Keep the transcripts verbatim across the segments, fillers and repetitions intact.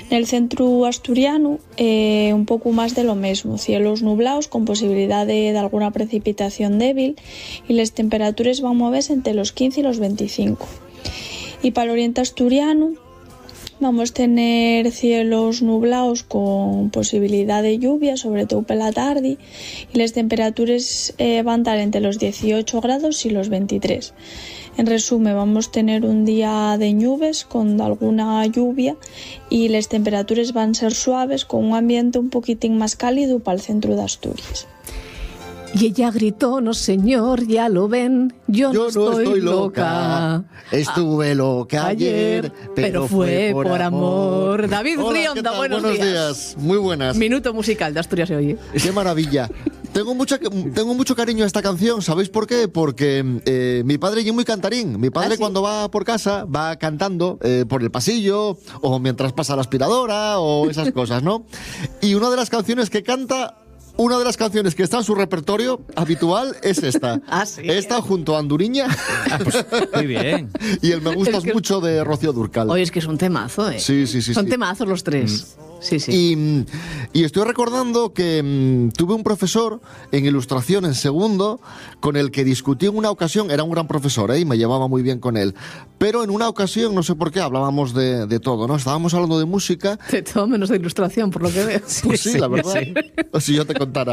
En el centro asturiano, eh, un poco más de lo mismo. Cielos nublados con posibilidad de, de alguna precipitación débil y las temperaturas van a moverse entre los quince y los veinticinco. Y para el oriente asturiano vamos a tener cielos nublados con posibilidad de lluvia, sobre todo por la tarde, y las temperaturas eh, van a estar entre los dieciocho grados y los veintitrés. En resumen, vamos a tener un día de nubes con alguna lluvia y las temperaturas van a ser suaves con un ambiente un poquitín más cálido para el centro de Asturias. Y ella gritó, no señor, ya lo ven, yo, yo no, estoy no estoy loca. loca. Estuve loca ayer, pero, pero fue por, por amor. amor. David Hola, Rionda, buenos, buenos días. días. Muy buenas. Minuto musical de Asturias se oye. Qué maravilla. Tengo, mucha, tengo mucho cariño a esta canción, ¿sabéis por qué? Porque eh, mi padre es muy cantarín. Mi padre, ¿ah, sí?, cuando va por casa va cantando eh, por el pasillo o mientras pasa la aspiradora o esas cosas, ¿no? Y una de las canciones que canta... Una de las canciones que está en su repertorio habitual es esta. ¿Ah, sí? Esta junto a Anduriña. Ah, pues, muy bien. Y el Me Gustas es que... Mucho de Rocío Dúrcal. Oye, es que es un temazo, ¿eh? Sí, sí, sí. Son sí. temazos los tres. Mm. Sí, sí. Y, y estoy recordando que mmm, tuve un profesor en ilustración en segundo con el que discutí en una ocasión. Era un gran profesor, ¿eh? Y me llevaba muy bien con él. Pero en una ocasión, no sé por qué, hablábamos de, de todo, ¿no? Estábamos hablando de música. De todo menos de ilustración, por lo que veo. Pues sí, sí, la verdad. Sí. Si yo te contara.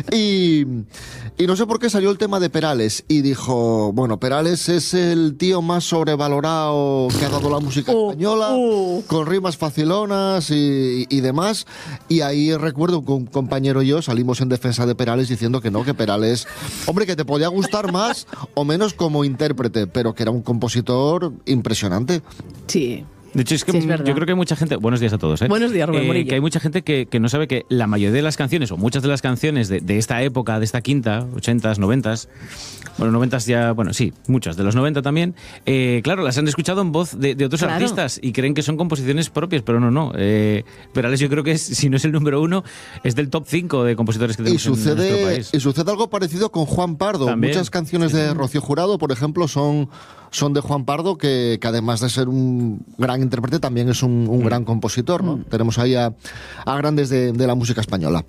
Y, y no sé por qué salió el tema de Perales. Y dijo, bueno, Perales es el tío más sobrevalorado que ha dado la música uh, española, uh. con rimas facilonas y, y demás. Y ahí recuerdo que un compañero y yo salimos en defensa de Perales diciendo que no, que Perales, hombre, que te podía gustar más o menos como intérprete, pero que era un compositor impresionante. Sí. De hecho, es que sí, es yo creo que hay mucha gente... Buenos días a todos, ¿eh? Buenos días, Rubén eh, Morillo. Que hay mucha gente que, que no sabe que la mayoría de las canciones, o muchas de las canciones de, de esta época, de esta quinta, ochentas, noventas... Bueno, noventas ya... Bueno, sí, muchas de los noventa también. Eh, claro, las han escuchado en voz de, de otros claro. artistas y creen que son composiciones propias, pero no, no. Eh, Perales yo creo que es, si no es el número uno, es del top cinco de compositores que tenemos y sucede, en nuestro país. Y sucede algo parecido con Juan Pardo. También. Muchas canciones de Rocío Jurado, por ejemplo, son... son de Juan Pardo, que, que además de ser un gran intérprete, también es un, un mm. gran compositor, ¿no? Mm. Tenemos ahí a, a grandes de, de la música española.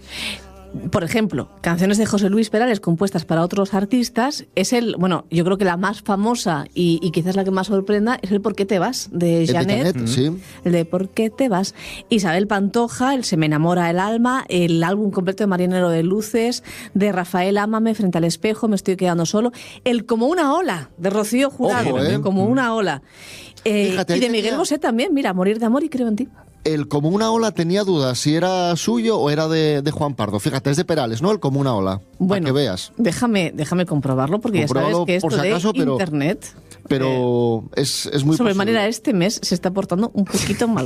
Por ejemplo, canciones de José Luis Perales compuestas para otros artistas, es el, bueno, yo creo que la más famosa y, y quizás la que más sorprenda es el ¿Por qué te vas? De Janet. De Janet, sí. El de ¿Por qué te vas? Isabel Pantoja, el Se me enamora el alma, el álbum completo de Marinero de Luces, de Rafael Ámame, Frente al espejo, Me estoy quedando solo, el Como una ola, de Rocío Jurado, Ojo, ¿eh? Como una ola. Eh, Fíjate, y de Miguel tenía... Bosé también, mira, Morir de amor y creo en ti. El Como una ola tenía dudas si era suyo o era de, de Juan Pardo. Fíjate, es de Perales, ¿no? El Como una ola. Bueno, para que veas. Déjame, déjame comprobarlo porque Compruébalo ya sabes que esto si acaso, de pero, internet... Pero eh, es, es muy Sobremanera este mes se está portando un poquito mal.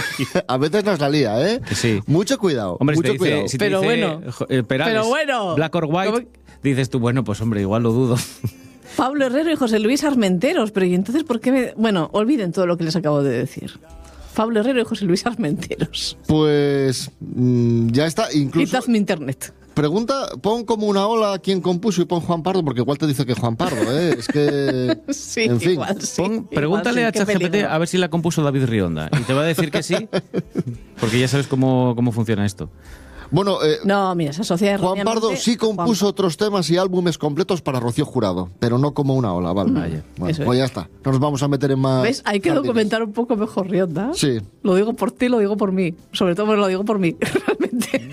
A veces nos la lía, ¿eh? Sí. Mucho cuidado, hombre, mucho si te dice, cuidado. Si te pero, dice, bueno, eh, Perales, pero bueno. Black or White, ¿Cómo? Dices tú, bueno, pues hombre, igual lo dudo. Pablo Herrero y José Luis Armenteros, pero ¿y entonces por qué me...? Bueno, olviden todo lo que les acabo de decir. Pablo Herrero y José Luis Armenteros. Pues mmm, ya está, incluso... Quitas mi internet. Pregunta, pon Como una ola quién compuso y pon Juan Pardo, porque igual te dice que Juan Pardo, ¿eh? Es que... sí, en fin. igual sí. Pon, pregúntale igual sí, a ChatGPT a ver si la compuso David Rionda. Y te va a decir que sí, porque ya sabes cómo, cómo funciona esto. Bueno, eh, no, mira, esa sociedad Juan Pardo sí compuso Juan... otros temas y álbumes completos para Rocío Jurado, pero no Como una ola, ¿vale? Vaya. Bueno, pues ya está. No nos vamos a meter en más... ¿Ves? Hay que jardines. Documentar un poco mejor Rionda. Sí. Lo digo por ti, lo digo por mí. Sobre todo lo digo por mí, realmente.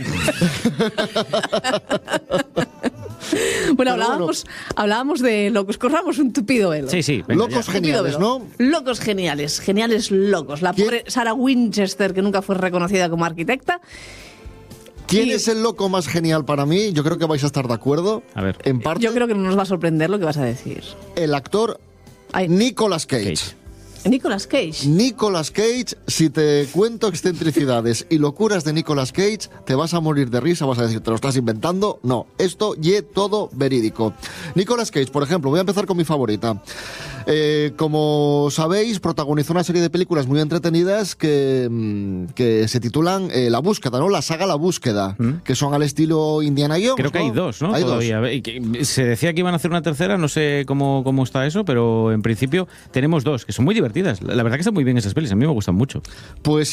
Bueno, hablábamos, bueno, hablábamos de locos. Corramos un tupido velo. Sí, sí. Venga, locos ya. geniales, ¿no? Locos geniales, geniales locos. La ¿Quién? Pobre Sarah Winchester, que nunca fue reconocida como arquitecta. ¿Quién y... es el loco más genial para mí? Yo creo que vais a estar de acuerdo. A ver. En parte, yo creo que no nos va a sorprender lo que vas a decir. El actor Ay. Nicolas Cage. Cage. Nicolas Cage. Nicolas Cage, si te cuento excentricidades y locuras de Nicolas Cage, te vas a morir de risa, vas a decir, ¿te lo estás inventando? No, esto y todo verídico. Nicolas Cage, por ejemplo, voy a empezar con mi favorita. Eh, como sabéis, protagonizó una serie de películas muy entretenidas que, que se titulan eh, La Búsqueda, ¿no? La saga La Búsqueda, ¿Mm? Que son al estilo Indiana Jones. Creo que ¿no? hay dos, ¿no? Hay Todavía. dos. Y que se decía que iban a hacer una tercera, no sé cómo, cómo está eso, pero en principio tenemos dos, que son muy divertidas. La verdad que están muy bien esas pelis, a mí me gustan mucho. Pues